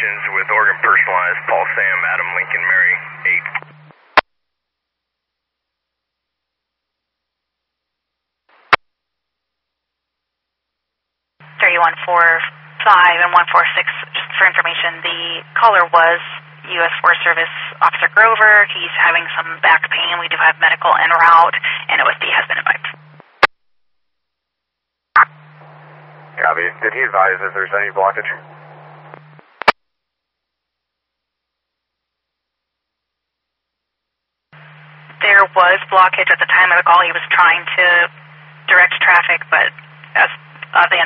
communications with Oregon Personalized, Paul, Sam, Adam, Lincoln, Mary, 8. 3145 and 146, just for information, the caller was U.S. Forest Service Officer Grover. He's having some back pain. We do have medical en route, and OSD has been advised. Copy. Did he advise if there's any blockage? There was blockage at the time of the call. He was trying to direct traffic, but as the